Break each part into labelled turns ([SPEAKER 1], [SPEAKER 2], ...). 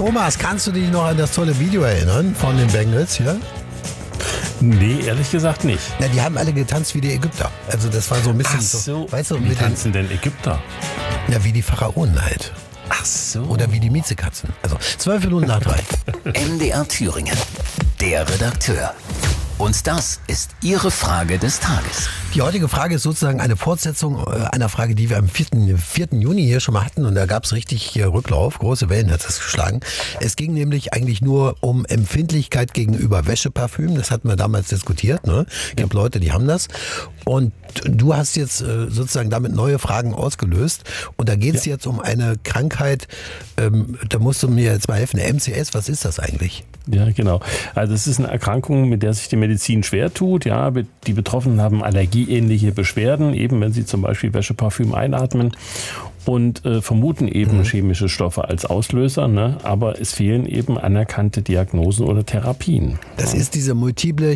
[SPEAKER 1] Thomas, kannst du dich noch an das tolle Video erinnern von den Bengals hier?
[SPEAKER 2] Nee, ehrlich gesagt nicht.
[SPEAKER 1] Ja, die haben alle getanzt wie die Ägypter. Also das war so ein bisschen
[SPEAKER 2] weißt du, wie tanzen denn Ägypter?
[SPEAKER 1] Ja, wie die Pharaonen halt.
[SPEAKER 2] Ach so.
[SPEAKER 1] Oder wie die Miezekatzen. Also 12 Minuten nach 3.
[SPEAKER 3] MDR Thüringen, der Redakteur. Und das ist Ihre Frage des Tages.
[SPEAKER 1] Die heutige Frage ist sozusagen eine Fortsetzung einer Frage, die wir am 4. Juni hier schon mal hatten. Und da gab es richtig Rücklauf, große Wellen hat das geschlagen. Es ging nämlich eigentlich nur um Empfindlichkeit gegenüber Wäscheparfüm. Das hatten wir damals diskutiert. Ne? Es gibt Leute, die haben das. Und du hast jetzt sozusagen damit neue Fragen ausgelöst. Und da geht es jetzt um eine Krankheit, da musst du mir jetzt mal helfen. MCS, was ist das eigentlich?
[SPEAKER 2] Ja, genau. Also es ist eine Erkrankung, mit der sich die Medizin schwer tut. Ja, die Betroffenen haben allergieähnliche Beschwerden, eben wenn sie zum Beispiel Wäscheparfüm einatmen und vermuten eben chemische Stoffe als Auslöser, ne? Aber es fehlen eben anerkannte Diagnosen oder Therapien.
[SPEAKER 1] Das ist diese multiple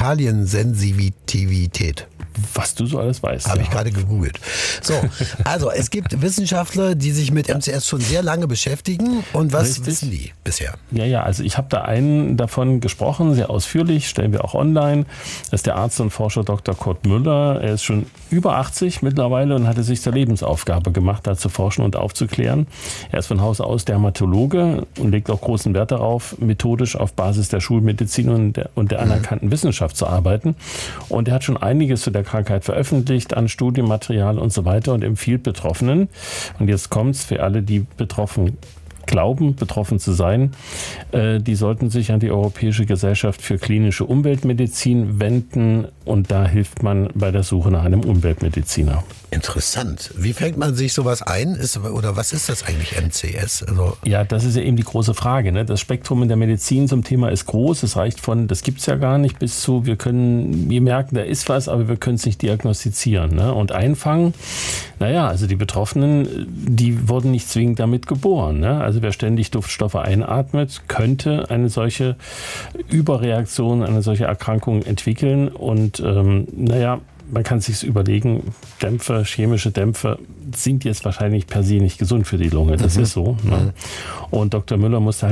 [SPEAKER 1] Chemikaliensensitivität.
[SPEAKER 2] Was du so alles weißt.
[SPEAKER 1] Habe ich gerade gegoogelt. So, also es gibt Wissenschaftler, die sich mit MCS schon sehr lange beschäftigen. Und was wissen die bisher?
[SPEAKER 2] Ja, also ich habe da einen davon gesprochen, sehr ausführlich, stellen wir auch online. Das ist der Arzt und Forscher Dr. Kurt Müller. Er ist schon über 80 mittlerweile und hatte sich zur Lebensaufgabe gemacht, da zu forschen und aufzuklären. Er ist von Haus aus Dermatologe und legt auch großen Wert darauf, methodisch auf Basis der Schulmedizin und der anerkannten Wissenschaft zu arbeiten. Und er hat schon einiges zu der Krankheit veröffentlicht an Studienmaterial und so weiter und empfiehlt Betroffenen. Und jetzt kommt's für alle, die betroffen zu sein, die sollten sich an die Europäische Gesellschaft für klinische Umweltmedizin wenden und da hilft man bei der Suche nach einem Umweltmediziner.
[SPEAKER 1] Interessant. Wie fängt man sich sowas ein? Oder was ist das eigentlich, MCS? Also
[SPEAKER 2] ja, das ist ja eben die große Frage. Ne? Das Spektrum in der Medizin zum Thema ist groß. Es reicht von, das gibt's ja gar nicht, bis zu, wir merken, da ist was, aber wir können es nicht diagnostizieren. Ne? Und einfangen, also die Betroffenen, die wurden nicht zwingend damit geboren. Ne? Also wer ständig Duftstoffe einatmet, könnte eine solche Überreaktion, eine solche Erkrankung entwickeln. Und man kann sich überlegen, chemische Dämpfe sind jetzt wahrscheinlich per se nicht gesund für die Lunge. Das ist so. Ne? Und Dr. Müller möchte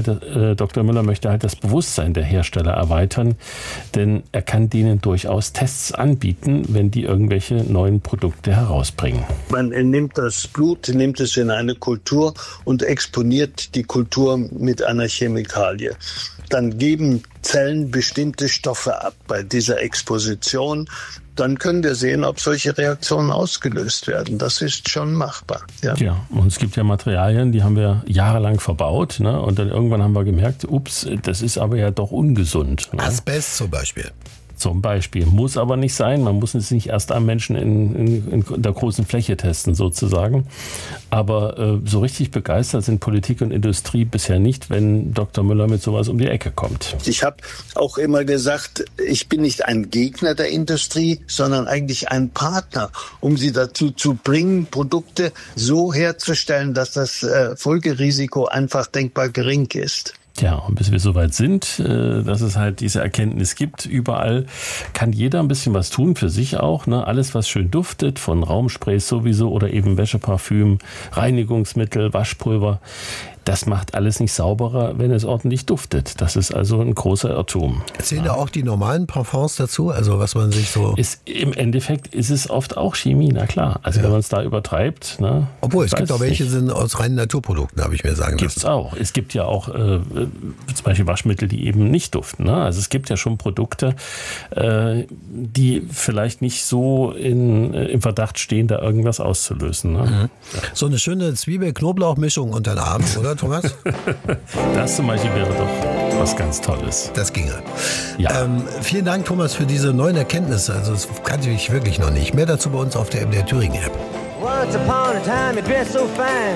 [SPEAKER 2] halt das Bewusstsein der Hersteller erweitern, denn er kann denen durchaus Tests anbieten, wenn die irgendwelche neuen Produkte herausbringen.
[SPEAKER 4] Man nimmt das Blut, nimmt es in eine Kultur und exponiert die Kultur mit einer Chemikalie. Dann geben Zellen bestimmte Stoffe ab bei dieser Exposition. Dann können wir sehen, ob solche Reaktionen ausgelöst werden. Das ist schon machbar. Ja,
[SPEAKER 2] und es gibt ja Materialien, die haben wir jahrelang verbaut. Ne? Und dann irgendwann haben wir gemerkt, das ist aber ja doch ungesund. Ne?
[SPEAKER 1] Asbest zum Beispiel.
[SPEAKER 2] Zum Beispiel. Muss aber nicht sein. Man muss es nicht erst am Menschen in der großen Fläche testen sozusagen. Aber so richtig begeistert sind Politik und Industrie bisher nicht, wenn Dr. Müller mit sowas um die Ecke kommt.
[SPEAKER 4] Ich habe auch immer gesagt, ich bin nicht ein Gegner der Industrie, sondern eigentlich ein Partner, um sie dazu zu bringen, Produkte so herzustellen, dass das Folgerisiko einfach denkbar gering ist.
[SPEAKER 2] Ja, und bis wir soweit sind, dass es halt diese Erkenntnis gibt, überall kann jeder ein bisschen was tun für sich auch. Ne? Alles, was schön duftet, von Raumsprays sowieso oder eben Wäscheparfüm, Reinigungsmittel, Waschpulver, das macht alles nicht sauberer, wenn es ordentlich duftet. Das ist also ein großer Irrtum.
[SPEAKER 1] Zählen da auch die normalen Parfums dazu? Also was man sich so...
[SPEAKER 2] Im Endeffekt ist es oft auch Chemie, na klar. Also wenn man es da übertreibt... Ne,
[SPEAKER 1] obwohl, es gibt auch welche, sind aus reinen Naturprodukten, habe ich mir sagen lassen.
[SPEAKER 2] Gibt's auch. Es gibt ja auch zum Beispiel Waschmittel, die eben nicht duften. Ne? Also es gibt ja schon Produkte, die vielleicht nicht so im Verdacht stehen, da irgendwas auszulösen. Ne?
[SPEAKER 1] So eine schöne Zwiebel-Knoblauch-Mischung unter den Arm, oder Thomas?
[SPEAKER 2] Das zum Beispiel wäre doch was ganz Tolles.
[SPEAKER 1] Das ginge.
[SPEAKER 2] Ja.
[SPEAKER 1] Vielen Dank, Thomas, für diese neuen Erkenntnisse. Also das kannte ich wirklich noch nicht. Mehr dazu bei uns auf der MDR Thüringen App. Once upon a time you dressed so fine.